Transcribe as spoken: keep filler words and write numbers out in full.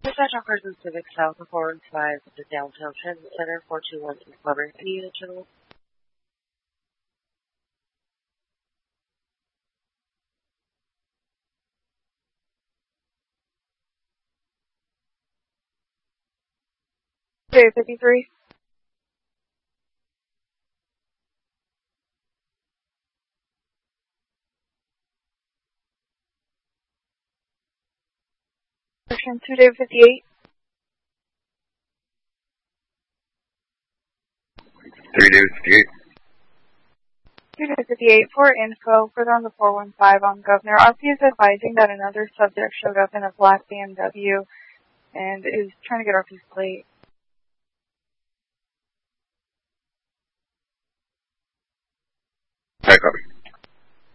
Dispatch on Carson Civic south of four one five at the Downtown Transit Center, four two one East Lover. Any unit general? J fifty-three. Section two, J fifty-eight. three David fifty-eight. two J fifty-eight, for info, further on the four one five on Governor, R P is advising that another subject showed up in a black B M W and is trying to get off his plate. I copy.